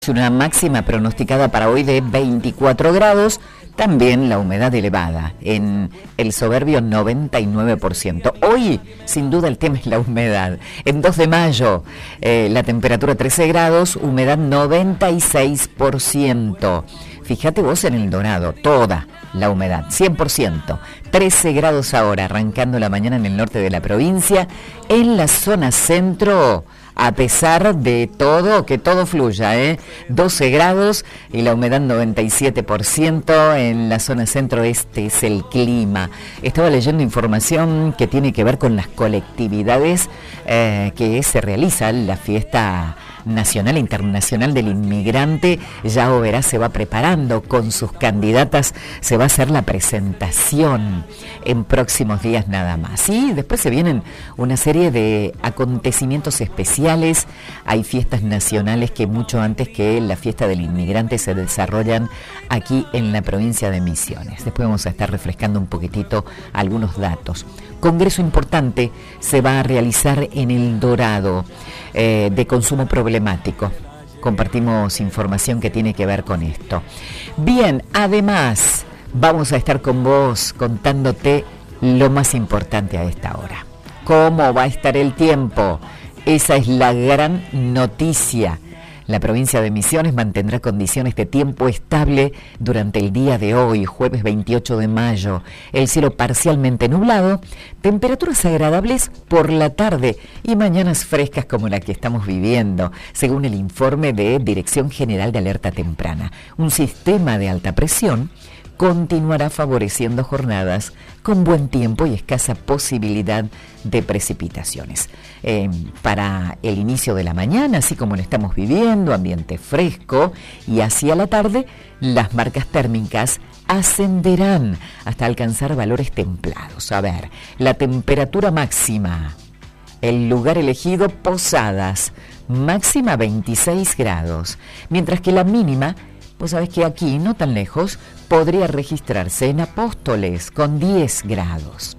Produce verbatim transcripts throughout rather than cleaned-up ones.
Una máxima pronosticada para hoy de veinticuatro grados, también la humedad elevada, en el soberbio noventa y nueve por ciento. Hoy, sin duda, el tema es la humedad. En dos de mayo, eh, la temperatura trece grados, humedad noventa y seis por ciento. Fíjate vos en El Dorado, toda la humedad, cien por ciento. trece grados ahora, arrancando la mañana en el norte de la provincia. En la zona centro, a pesar de todo, que todo fluya, ¿eh? doce grados y la humedad noventa y siete por ciento. En la zona centro-este es el clima. Estaba leyendo información que tiene que ver con las colectividades eh, que se realiza la fiesta nacional e internacional del inmigrante. Ya Oberá se va preparando con sus candidatas, se va a hacer la presentación en próximos días nada más. Y después se vienen una serie de acontecimientos especiales. Hay fiestas nacionales que mucho antes que la fiesta del inmigrante se desarrollan aquí en la provincia de Misiones. Después vamos a estar refrescando un poquitito algunos datos. Congreso importante se va a realizar en El Dorado eh, de consumo problemático. Compartimos información que tiene que ver con esto. Bien, además vamos a estar con vos contándote lo más importante a esta hora. ¿Cómo va a estar el tiempo? Esa es la gran noticia. La provincia de Misiones mantendrá condiciones de tiempo estable durante el día de hoy, jueves veintiocho de mayo. El cielo parcialmente nublado, temperaturas agradables por la tarde y mañanas frescas como la que estamos viviendo, según el informe de Dirección General de Alerta Temprana. Un sistema de alta presión continuará favoreciendo jornadas con buen tiempo y escasa posibilidad de precipitaciones. Eh, para el inicio de la mañana, así como lo estamos viviendo, ambiente fresco, y hacia la tarde, las marcas térmicas ascenderán hasta alcanzar valores templados. A ver, la temperatura máxima, el lugar elegido, Posadas, máxima veintiséis grados, mientras que la mínima, pues sabes que aquí, no tan lejos, podría registrarse en Apóstoles con diez grados.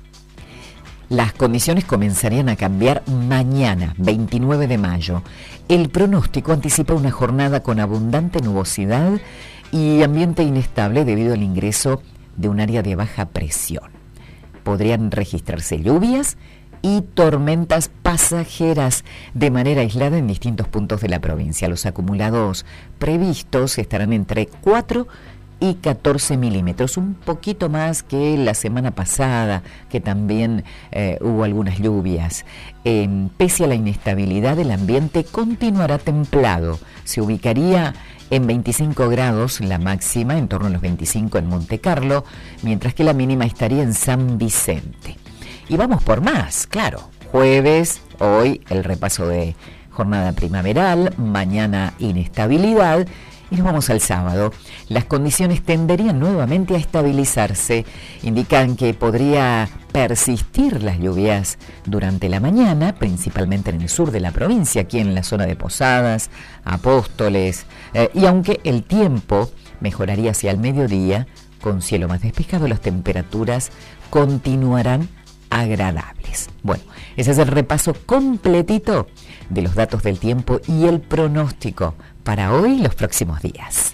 Las condiciones comenzarían a cambiar mañana, veintinueve de mayo. El pronóstico anticipa una jornada con abundante nubosidad y ambiente inestable debido al ingreso de un área de baja presión. Podrían registrarse lluvias y tormentas pasajeras de manera aislada en distintos puntos de la provincia. Los acumulados previstos estarán entre cuatro y catorce milímetros, un poquito más que la semana pasada, que también eh, hubo algunas lluvias. Eh, pese a la inestabilidad, el ambiente continuará templado. Se ubicaría en veinticinco grados la máxima, en torno a los veinticinco en Monte Carlo, mientras que la mínima estaría en San Vicente. Y vamos por más, claro. Jueves, hoy el repaso de jornada primaveral, mañana inestabilidad. Y nos vamos al sábado. Las condiciones tenderían nuevamente a estabilizarse. Indican que podría persistir las lluvias durante la mañana, principalmente en el sur de la provincia, aquí en la zona de Posadas, Apóstoles. Eh, y aunque el tiempo mejoraría hacia el mediodía, con cielo más despejado, las temperaturas continuarán agradables. Bueno, ese es el repaso completito de los datos del tiempo y el pronóstico para hoy y los próximos días.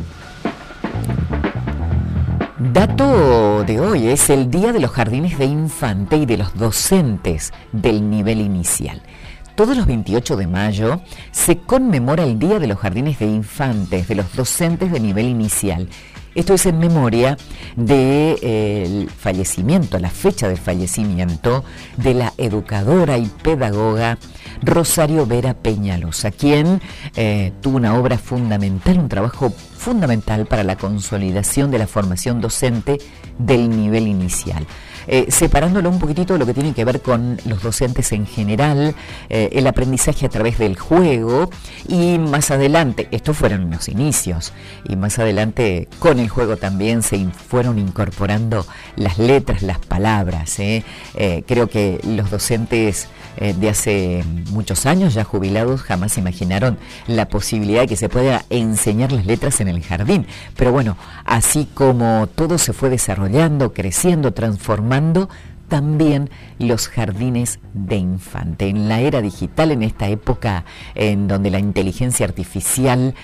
Dato de hoy es el Día de los Jardines de Infante y de los docentes del nivel inicial. Todos los veintiocho de mayo se conmemora el Día de los Jardines de Infantes, de los docentes de nivel inicial. Esto es en memoria del eh, fallecimiento, la fecha del fallecimiento de la educadora y pedagoga Rosario Vera Peñalosa, quien eh, tuvo una obra fundamental, un trabajo fundamental para la consolidación de la formación docente del nivel inicial. Eh, separándolo un poquitito de lo que tiene que ver con los docentes en general, eh, el aprendizaje a través del juego, y más adelante, estos fueron los inicios, y más adelante con el juego también se in, fueron incorporando las letras, las palabras. ¿eh? Eh, creo que los docentes eh, de hace muchos años, ya jubilados, jamás imaginaron la posibilidad de que se pueda enseñar las letras en el jardín. Pero bueno, así como todo se fue desarrollando, creciendo, transformando, también los jardines de infante. En la era digital, en esta época en donde la inteligencia artificial